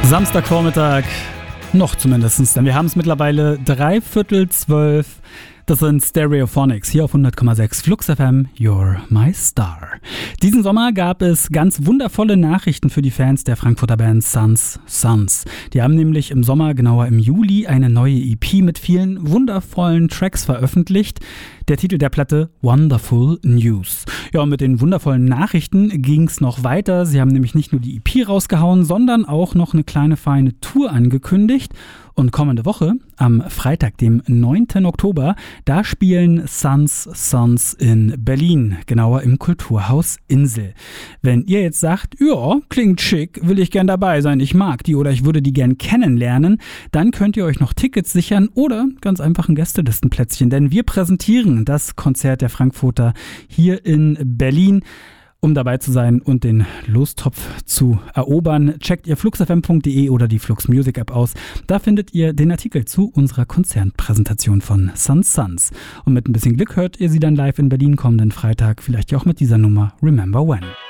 Samstagvormittag, noch zumindest, denn wir haben es mittlerweile 11:45. Das sind Stereophonics hier auf 100,6 Flux FM, You're My Star. Diesen Sommer gab es ganz wundervolle Nachrichten für die Fans der Frankfurter Band Sons Sons. Die haben nämlich im Sommer, genauer im Juli, eine neue EP mit vielen wundervollen Tracks veröffentlicht. Der Titel der Platte Wonderful News. Ja, und mit den wundervollen Nachrichten ging es noch weiter. Sie haben nämlich nicht nur die EP rausgehauen, sondern auch noch eine kleine feine Tour angekündigt. Und kommende Woche, am Freitag, dem 9. Oktober, da spielen Sons Sons in Berlin, genauer im Kulturhaus Insel. Wenn ihr jetzt sagt, ja, klingt schick, will ich gern dabei sein, ich mag die oder ich würde die gern kennenlernen, dann könnt ihr euch noch Tickets sichern oder ganz einfach ein Gästelistenplätzchen, denn wir präsentieren das Konzert der Frankfurter hier in Berlin. Um dabei zu sein und den Lostopf zu erobern, checkt ihr fluxfm.de oder die Flux Music App aus. Da findet ihr den Artikel zu unserer Konzertpräsentation von Sons Sons. Und mit ein bisschen Glück hört ihr sie dann live in Berlin kommenden Freitag, vielleicht ja auch mit dieser Nummer Remember When.